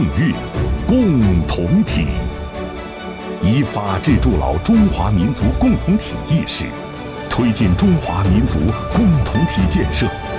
运，共同体。以法治筑牢中华民族共同体意识，推进中华民族共同体建设，